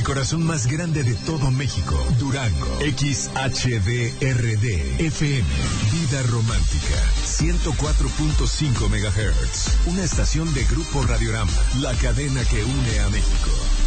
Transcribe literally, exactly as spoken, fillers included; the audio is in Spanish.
el corazón más grande de todo México, Durango. X H D R D F M, Vida Romántica, ciento cuatro punto cinco megahertz. Una estación de Grupo Radiorama, la cadena que une a México.